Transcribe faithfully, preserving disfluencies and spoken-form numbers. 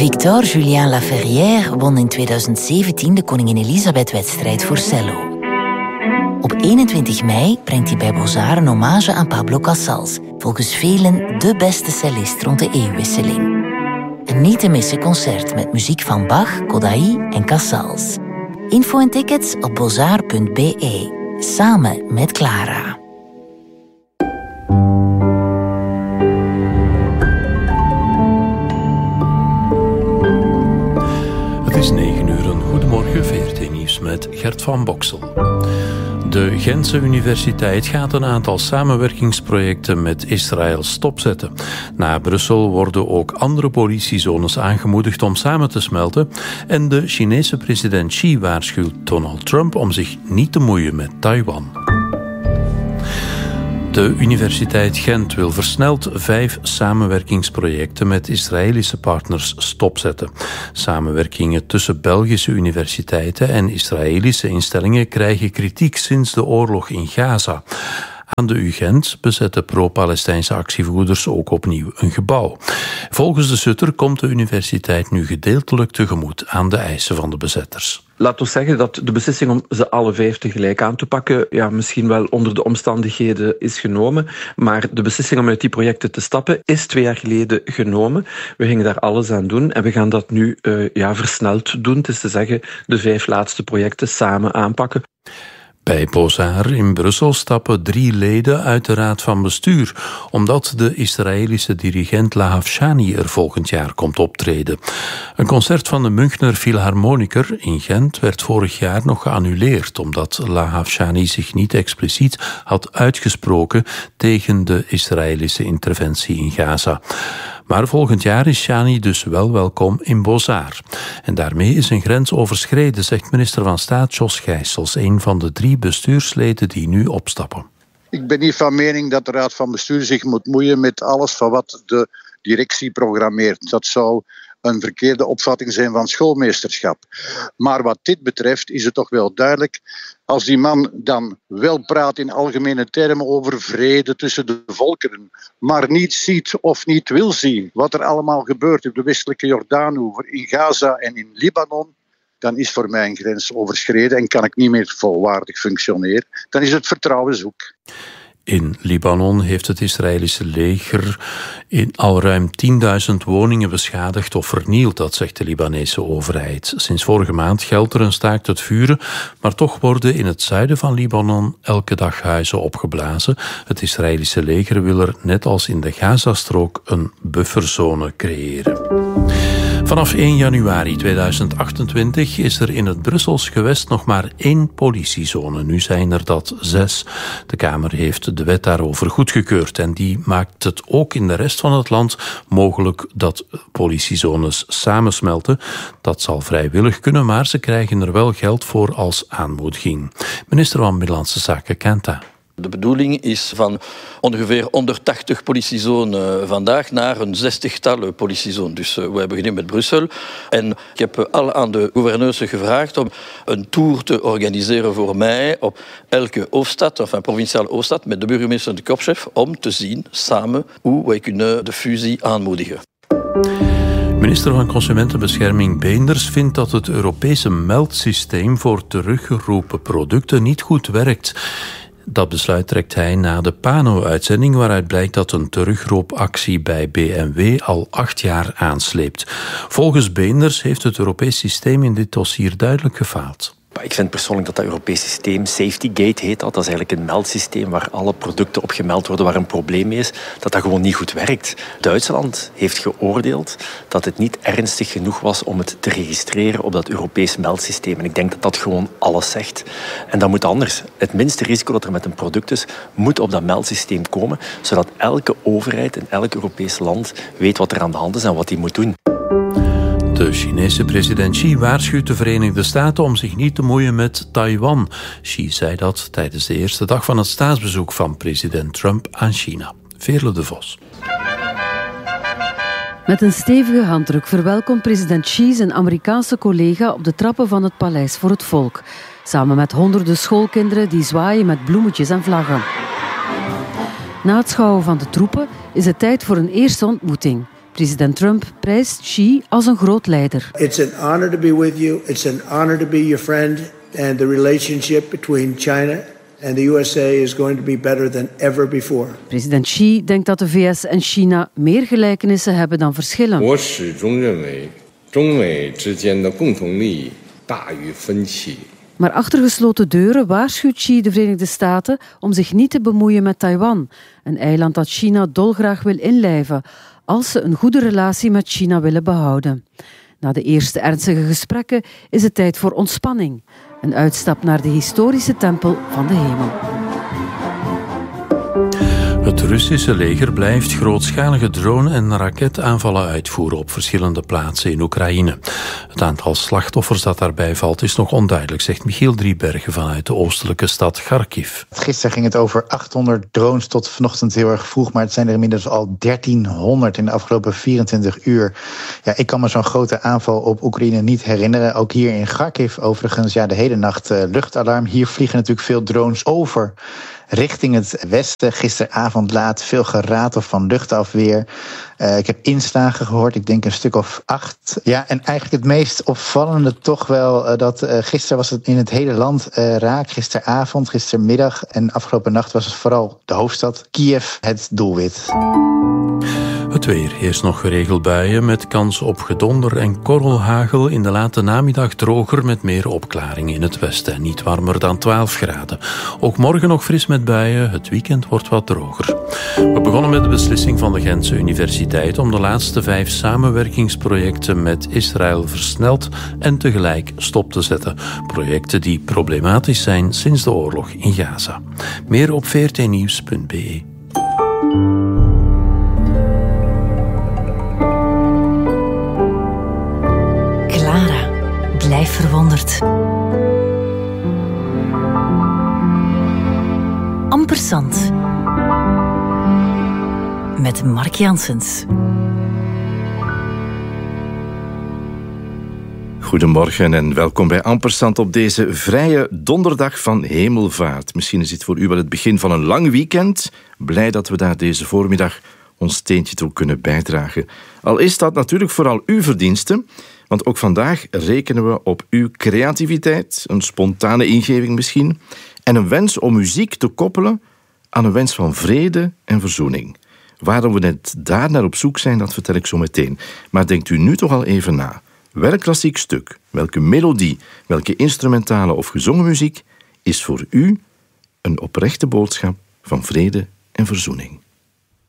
Victor Julien Laferrière won in tweeduizend zeventien de Koningin Elisabeth-wedstrijd voor cello. Op eenentwintig mei brengt hij bij Beaux-Arts een hommage aan Pablo Casals, volgens velen de beste cellist rond de eeuwwisseling. Een niet te missen concert met muziek van Bach, Kodály en Casals. Info en tickets op beaux-arts punt b e. Samen met Clara. Het is negen uur, een goedemorgen, V R T-nieuws met Gert van Boksel. De Gentse Universiteit gaat een aantal samenwerkingsprojecten met Israël stopzetten. Na Brussel worden ook andere politiezones aangemoedigd om samen te smelten. En de Chinese president Xi waarschuwt Donald Trump om zich niet te moeien met Taiwan. De Universiteit Gent wil versneld vijf samenwerkingsprojecten met Israëlische partners stopzetten. Samenwerkingen tussen Belgische universiteiten en Israëlische instellingen krijgen kritiek sinds de oorlog in Gaza. Aan de U Gent bezetten pro-Palestijnse actievoerders ook opnieuw een gebouw. Volgens de Sutter komt de universiteit nu gedeeltelijk tegemoet aan de eisen van de bezetters. Laat ons zeggen dat de beslissing om ze alle vijf tegelijk aan te pakken, ja, misschien wel onder de omstandigheden is genomen, maar de beslissing om uit die projecten te stappen is twee jaar geleden genomen. We gingen daar alles aan doen en we gaan dat nu uh, ja, versneld doen. Het is te zeggen, de vijf laatste projecten samen aanpakken. Bij Beaux-Arts in Brussel stappen drie leden uit de raad van bestuur, omdat de Israëlische dirigent Lahav Shani er volgend jaar komt optreden. Een concert van de Münchner Philharmoniker in Gent werd vorig jaar nog geannuleerd, omdat Lahav Shani zich niet expliciet had uitgesproken tegen de Israëlische interventie in Gaza. Maar volgend jaar is Shani dus wel welkom in Beaux-Arts. En daarmee is een grens overschreden, zegt minister van Staat Jos Gijsels, een van de drie bestuursleden die nu opstappen. Ik ben niet van mening dat de Raad van Bestuur zich moet moeien met alles van wat de directie programmeert. Dat zou een verkeerde opvatting zijn van schoolmeesterschap. Maar wat dit betreft is het toch wel duidelijk, als die man dan wel praat in algemene termen over vrede tussen de volkeren, maar niet ziet of niet wil zien wat er allemaal gebeurt op de westelijke Jordaanoever, in Gaza en in Libanon, dan is voor mij een grens overschreden en kan ik niet meer volwaardig functioneren. Dan is het vertrouwen zoek. In Libanon heeft het Israëlische leger in al ruim tienduizend woningen beschadigd of vernield, dat zegt de Libanese overheid. Sinds vorige maand geldt er een staakt het vuren, maar toch worden in het zuiden van Libanon elke dag huizen opgeblazen. Het Israëlische leger wil er, net als in de Gazastrook, een bufferzone creëren. Vanaf één januari tweeduizend achtentwintig is er in het Brussels gewest nog maar één politiezone. Nu zijn er dat zes. De Kamer heeft de wet daarover goedgekeurd en die maakt het ook in de rest van het land mogelijk dat politiezones samensmelten. Dat zal vrijwillig kunnen, maar ze krijgen er wel geld voor als aanmoediging. Minister van Binnenlandse Zaken Kenta. De bedoeling is van ongeveer honderdtachtig politiezones vandaag naar een zestigtal politiezones. Dus we hebben beginnen met Brussel. En ik heb al aan de gouverneurs gevraagd om een tour te organiseren voor mij op elke hoofdstad, of een provinciale hoofdstad, met de burgemeester en de korpschef, om te zien samen hoe wij kunnen de fusie aanmoedigen. Minister van Consumentenbescherming Beenders vindt dat het Europese meldsysteem voor teruggeroepen producten niet goed werkt. Dat besluit trekt hij na de Pano-uitzending, waaruit blijkt dat een terugroepactie bij B M W al acht jaar aansleept. Volgens Beenders heeft het Europees systeem in dit dossier duidelijk gefaald. Ik vind persoonlijk dat dat Europees systeem, SafetyGate heet dat, dat is eigenlijk een meldsysteem waar alle producten op gemeld worden waar een probleem mee is, dat dat gewoon niet goed werkt. Duitsland heeft geoordeeld dat het niet ernstig genoeg was om het te registreren op dat Europees meldsysteem. En ik denk dat dat gewoon alles zegt. En dat moet anders. Het minste risico dat er met een product is, moet op dat meldsysteem komen, zodat elke overheid in elk Europees land weet wat er aan de hand is en wat hij moet doen. De Chinese president Xi waarschuwt de Verenigde Staten om zich niet te moeien met Taiwan. Xi zei dat tijdens de eerste dag van het staatsbezoek van president Trump aan China. Veerle de Vos. Met een stevige handdruk verwelkomt president Xi zijn Amerikaanse collega op de trappen van het Paleis voor het Volk. Samen met honderden schoolkinderen die zwaaien met bloemetjes en vlaggen. Na het schouwen van de troepen is het tijd voor een eerste ontmoeting. President Trump prijst Xi als een groot leider. It's an honor to be with you. It's an honor to be your friend. And the relationship between China and the U S A is going to be better than ever before. President Xi denkt dat de V S en China meer gelijkenissen hebben dan verschillen. Ik Maar achter gesloten deuren waarschuwt Xi de Verenigde Staten om zich niet te bemoeien met Taiwan, een eiland dat China dolgraag wil inlijven, als ze een goede relatie met China willen behouden. Na de eerste ernstige gesprekken is het tijd voor ontspanning. Een uitstap naar de historische tempel van de hemel. Het Russische leger blijft grootschalige drone- en raketaanvallen uitvoeren op verschillende plaatsen in Oekraïne. Het aantal slachtoffers dat daarbij valt is nog onduidelijk, zegt Michiel Driebergen vanuit de oostelijke stad Kharkiv. Gisteren ging het over achthonderd drones tot vanochtend heel erg vroeg, maar het zijn er inmiddels al dertienhonderd in de afgelopen vierentwintig uur. Ja, ik kan me zo'n grote aanval op Oekraïne niet herinneren. Ook hier in Kharkiv overigens, ja, de hele nacht uh, luchtalarm. Hier vliegen natuurlijk veel drones over richting het westen. Gisteravond laat veel geratel van luchtafweer. Uh, ik heb inslagen gehoord, ik denk een stuk of acht. Ja, en eigenlijk het meest opvallende toch wel uh, dat uh, gisteren was het in het hele land uh, raak. Gisteravond, gistermiddag en afgelopen nacht was het vooral de hoofdstad Kiev het doelwit. Het weer. Eerst nog geregeld buien met kans op gedonder en korrelhagel. In de late namiddag droger met meer opklaringen in het westen. En niet warmer dan twaalf graden. Ook morgen nog fris met buien. Het weekend wordt wat droger. We begonnen met de beslissing van de Gentse Universiteit om de laatste vijf samenwerkingsprojecten met Israël versneld en tegelijk stop te zetten. Projecten die problematisch zijn sinds de oorlog in Gaza. Meer op v r t nieuws punt b e. Blijf verwonderd. Ampersand. Met Mark Janssens. Goedemorgen en welkom bij Ampersand op deze vrije donderdag van Hemelvaart. Misschien is dit voor u wel het begin van een lang weekend. Blij dat we daar deze voormiddag ons steentje toe kunnen bijdragen. Al is dat natuurlijk vooral uw verdienste. Want ook vandaag rekenen we op uw creativiteit, een spontane ingeving misschien, en een wens om muziek te koppelen aan een wens van vrede en verzoening. Waarom we net daar naar op zoek zijn, dat vertel ik zo meteen. Maar denkt u nu toch al even na. Welk klassiek stuk, welke melodie, welke instrumentale of gezongen muziek is voor u een oprechte boodschap van vrede en verzoening?